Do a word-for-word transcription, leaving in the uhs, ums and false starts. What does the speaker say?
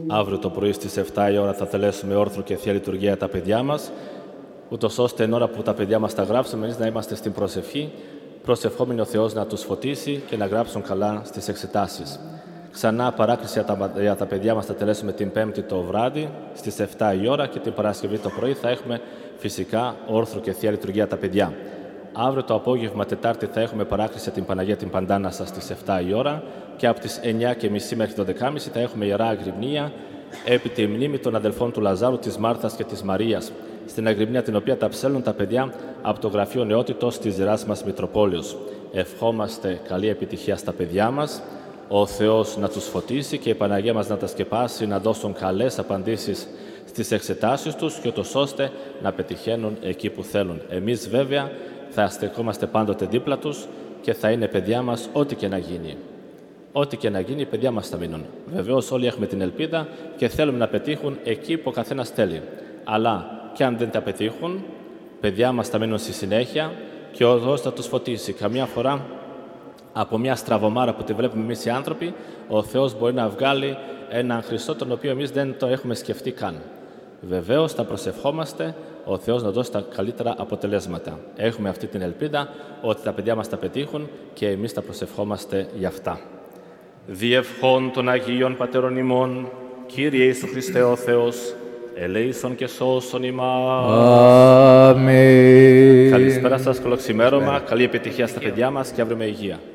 Αύριο το πρωί στις εφτά η ώρα θα τελέσουμε όρθρο και Θεία Λειτουργία τα παιδιά μας, ούτως ώστε εν ώρα που τα παιδιά μας τα γράψουμε, εμείς να είμαστε στην προσευχή, προσευχόμενοι ο Θεός να τους φωτίσει και να γράψουν καλά στις εξετάσεις. Ξανά παράκληση για τα, για τα παιδιά μας θα τελέσουμε την Πέμπτη το βράδυ στις εφτά η ώρα και την Παρασκευή το πρωί θα έχουμε φυσικά όρθρο και Θεία Λειτουργία τα παιδιά. Αύριο το απόγευμα Τετάρτη θα έχουμε παράκληση για την Παναγία την Παντάνασα στις εφτά η ώρα και από τις εννιά και μισή μέχρι το δέκα και μισή θα έχουμε Ιερά Αγρυπνία επί τη μνήμη των αδελφών του Λαζάρου, της Μάρθας και της Μαρίας, στην Αγρυπνία την οποία τα ψέλνουν τα παιδιά από το Γραφείο Νεότητος της Ιεράς μας Μητροπόλεως. Ευχόμαστε καλή επιτυχία στα παιδιά μας, ο Θεός να τους φωτίσει και η Παναγία μας να τα σκεπάσει, να δώσουν καλές απαντήσεις στις εξετάσεις τους και ούτως ώστε να πετυχαίνουν εκεί που θέλουν. Εμείς βέβαια θα στεκόμαστε πάντοτε δίπλα τους και θα είναι παιδιά μας ό,τι και να γίνει. Ό,τι και να γίνει, οι παιδιά μας θα μείνουν. Βεβαίως όλοι έχουμε την ελπίδα και θέλουμε να πετύχουν εκεί που ο καθένας θέλει. Αλλά και αν δεν τα πετύχουν, παιδιά μας θα μείνουν στη συνέχεια και ο Θεός θα τους φωτίσει. Καμιά φορά από μια στραβωμάρα που τη βλέπουμε εμείς οι άνθρωποι, ο Θεός μπορεί να βγάλει έναν Χριστό τον οποίο εμείς δεν το έχουμε σκεφτεί καν. Βεβαίως θα προσευχόμαστε ο Θεός να δώσει τα καλύτερα αποτελέσματα. Έχουμε αυτή την ελπίδα ότι τα παιδιά μας τα πετύχουν και εμείς θα προσευχόμαστε για αυτά. Διευχών των Αγίων Πατέρων ημών, Κύριε Ιησού Χριστέ ο Θεός, ελέησον και σώσον ημάς. Αμήν. Καλησπέρα σας, καλό ξημέρωμα, καλή επιτυχία στα παιδιά μας και αύριο με υγεία.